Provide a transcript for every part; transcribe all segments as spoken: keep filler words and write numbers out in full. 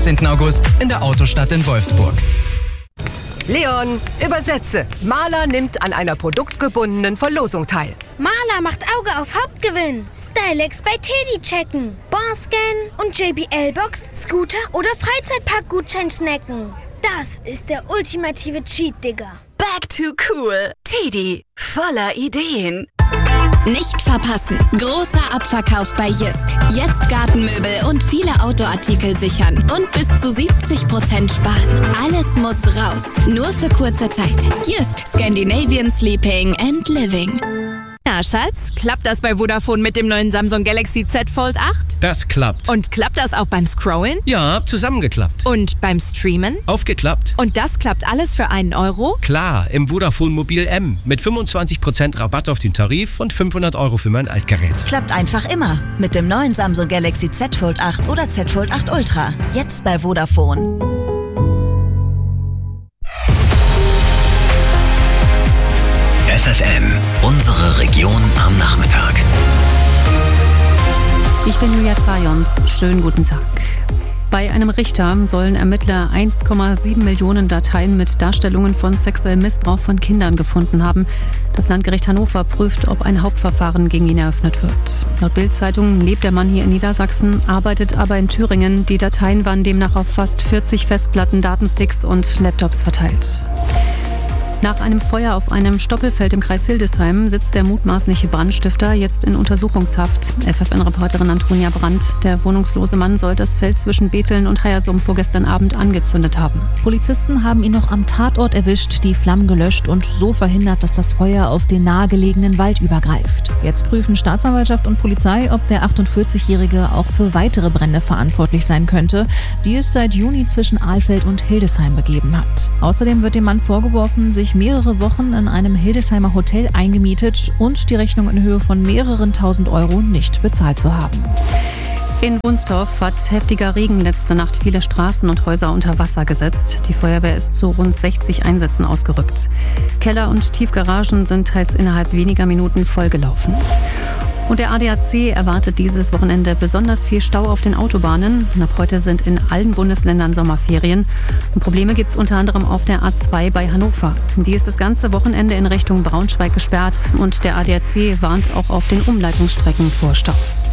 achtzehnten August in der Autostadt in Wolfsburg. Leon, übersetze. Maler nimmt an einer produktgebundenen Verlosung teil. Maler macht Auge auf Hauptgewinn. Stylex bei Teddy checken. Barscan und J B L-Box, Scooter oder Freizeitpark-Gutschein snacken. Das ist der ultimative Cheat, Digga. Back to cool. Teddy, voller Ideen. Nicht verpassen. Großer Abverkauf bei Jysk. Jetzt Gartenmöbel und viele Outdoor-Artikel sichern. Und bis zu siebzig Prozent sparen. Alles muss raus. Nur für kurze Zeit. Jysk. Scandinavian Sleeping and Living. Na, Schatz, klappt das bei Vodafone mit dem neuen Samsung Galaxy Z Fold acht? Das klappt. Und klappt das auch beim Scrollen? Ja, zusammengeklappt. Und beim Streamen? Aufgeklappt. Und das klappt alles für einen Euro? Klar, im Vodafone Mobil M. Mit fünfundzwanzig Prozent Rabatt auf den Tarif und fünfhundert Euro für mein Altgerät. Klappt einfach immer. Mit dem neuen Samsung Galaxy Z Fold acht oder Z Fold acht Ultra. Jetzt bei Vodafone. F F M, unsere Region am Nachmittag. Ich bin Julia Zajons. Schönen guten Tag. Bei einem Richter sollen Ermittler eins Komma sieben Millionen Dateien mit Darstellungen von sexuellem Missbrauch von Kindern gefunden haben. Das Landgericht Hannover prüft, ob ein Hauptverfahren gegen ihn eröffnet wird. Laut Bild-Zeitung lebt der Mann hier in Niedersachsen, arbeitet aber in Thüringen. Die Dateien waren demnach auf fast vierzig Festplatten, Datensticks und Laptops verteilt. Nach einem Feuer auf einem Stoppelfeld im Kreis Hildesheim sitzt der mutmaßliche Brandstifter jetzt in Untersuchungshaft. F F N-Reporterin Antonia Brandt. Der wohnungslose Mann soll das Feld zwischen Bethlen und Heiersum vorgestern Abend angezündet haben. Polizisten haben ihn noch am Tatort erwischt, die Flammen gelöscht und so verhindert, dass das Feuer auf den nahegelegenen Wald übergreift. Jetzt prüfen Staatsanwaltschaft und Polizei, ob der achtundvierzigjährige auch für weitere Brände verantwortlich sein könnte, die es seit Juni zwischen Alfeld und Hildesheim begeben hat. Außerdem wird dem Mann vorgeworfen, sich mehrere Wochen in einem Hildesheimer Hotel eingemietet und die Rechnung in Höhe von mehreren tausend Euro nicht bezahlt zu haben. In Wunstorf hat heftiger Regen letzte Nacht viele Straßen und Häuser unter Wasser gesetzt. Die Feuerwehr ist zu rund sechzig Einsätzen ausgerückt. Keller und Tiefgaragen sind teils innerhalb weniger Minuten vollgelaufen. Und der A D A C erwartet dieses Wochenende besonders viel Stau auf den Autobahnen. Ab heute sind in allen Bundesländern Sommerferien. Und Probleme gibt es unter anderem auf der A zwei bei Hannover. Die ist das ganze Wochenende in Richtung Braunschweig gesperrt. Und der A D A C warnt auch auf den Umleitungsstrecken vor Staus.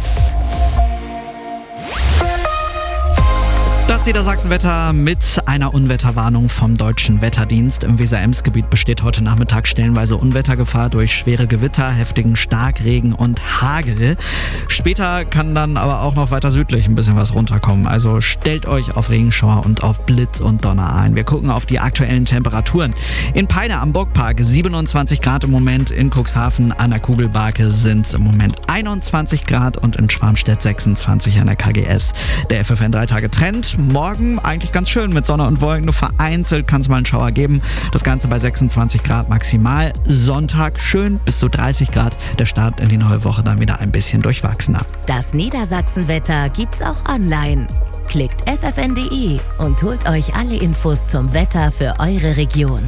Das Niedersachsenwetter mit einer Unwetterwarnung vom Deutschen Wetterdienst. Im Weser-Ems-Gebiet besteht heute Nachmittag stellenweise Unwettergefahr durch schwere Gewitter, heftigen Starkregen und Hagel. Später kann dann aber auch noch weiter südlich ein bisschen was runterkommen. Also stellt euch auf Regenschauer und auf Blitz und Donner ein. Wir gucken auf die aktuellen Temperaturen. In Peine am Burgpark siebenundzwanzig Grad im Moment. In Cuxhaven an der Kugelbarke sind es im Moment einundzwanzig Grad und in Schwarmstedt sechsundzwanzig an der K G S. Der F F N drei Tage Trend. Morgen eigentlich ganz schön mit Sonne und Wolken, nur vereinzelt kann es mal einen Schauer geben. Das Ganze bei sechsundzwanzig Grad maximal. Sonntag schön bis zu dreißig Grad. Der Start in die neue Woche dann wieder ein bisschen durchwachsener. Das Niedersachsenwetter gibt's auch online. Klickt f f n punkt d e und holt euch alle Infos zum Wetter für eure Region.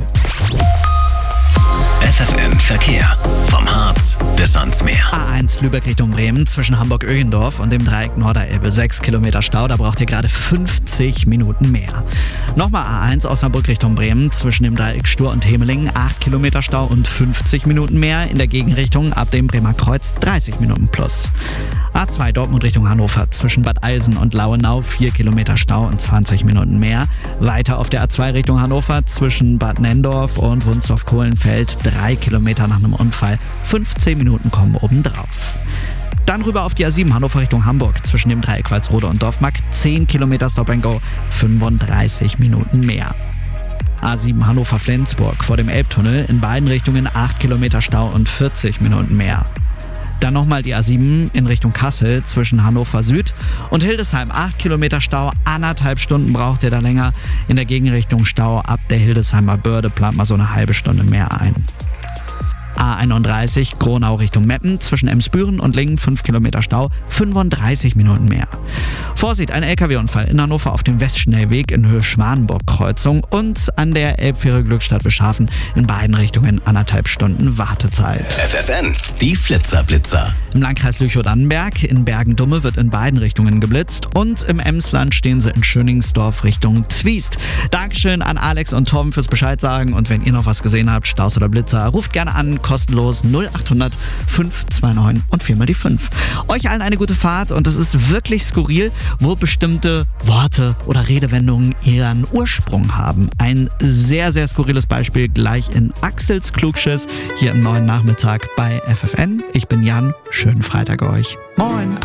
F F M Verkehr. Vom Harz bis ans Meer. A eins Lübeck Richtung Bremen zwischen Hamburg-Öhendorf und dem Dreieck Norderelbe. sechs Kilometer Stau, da braucht ihr gerade fünfzig Minuten mehr. Nochmal A eins Osnabrück Richtung Bremen zwischen dem Dreieck Stur und Hemelingen. acht Kilometer Stau und fünfzig Minuten mehr. In der Gegenrichtung ab dem Bremer Kreuz dreißig Minuten plus. A zwei Dortmund Richtung Hannover zwischen Bad Eilsen und Lauenau. vier Kilometer Stau und zwanzig Minuten mehr. Weiter auf der A zwei Richtung Hannover zwischen Bad Nenndorf und Wunstorf-Kohlenfeld. drei Kilometer nach einem Unfall. fünfzehn Minuten kommen obendrauf. Dann rüber auf die A sieben Hannover Richtung Hamburg zwischen dem Dreieck Walsrode und Dorfmark. zehn Kilometer Stop and Go, fünfunddreißig Minuten mehr. A sieben Hannover-Flensburg vor dem Elbtunnel in beiden Richtungen acht Kilometer Stau und vierzig Minuten mehr. Dann nochmal die A sieben in Richtung Kassel zwischen Hannover Süd und Hildesheim. acht Kilometer Stau, anderthalb Stunden braucht ihr da länger. In der Gegenrichtung Stau ab der Hildesheimer Börde, plant mal so eine halbe Stunde mehr ein. A einunddreißig Gronau Richtung Meppen zwischen Emsbüren und Lingen fünf Kilometer Stau, fünfunddreißig Minuten mehr. Vorsicht, ein L K W-Unfall in Hannover auf dem Westschnellweg in Höhe Schwanenburg-Kreuzung und an der Elbfähre Glückstadt-Wischhafen in beiden Richtungen anderthalb Stunden Wartezeit. F F N, die Flitzerblitzer. Im Landkreis Lüchow-Dannenberg in Bergen-Dumme wird in beiden Richtungen geblitzt und im Emsland stehen sie in Schöningsdorf Richtung Zwiest. Dankeschön an Alex und Tom fürs Bescheid sagen und wenn ihr noch was gesehen habt, Staus oder Blitzer, ruft gerne an, kostenlos null acht hundert fünf zwei neun und viermal die fünf. Euch allen eine gute Fahrt und es ist wirklich skurril, wo bestimmte Worte oder Redewendungen ihren Ursprung haben. Ein sehr, sehr skurriles Beispiel gleich in Axels Klugschiss hier im neuen Nachmittag bei F F N. Ich bin Jan, schönen Freitag euch. Moin.